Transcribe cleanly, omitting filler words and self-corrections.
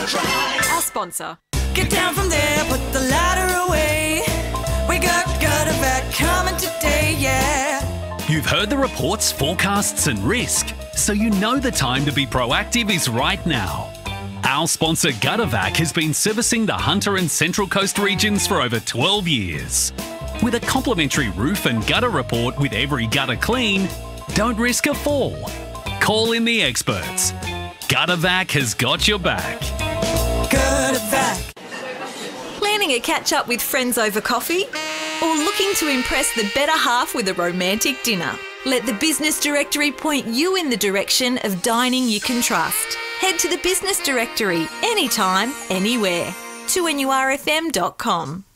Our sponsor. Get down from there, put the ladder away. We got Gutter Vac coming today, yeah. You've heard the reports, forecasts and risk, so you know the time to be proactive is right now. Our sponsor Gutter Vac has been servicing the Hunter and Central Coast regions for over 12 years. With a complimentary roof and gutter report with every gutter clean, don't risk a fall. Call in the experts. Gutter Vac has got your back. Gutter Vac. Planning a catch-up with friends over coffee? Or looking to impress the better half with a romantic dinner? Let the Business Directory point you in the direction of dining you can trust. Head to the Business Directory anytime, anywhere. 2NURFM.com.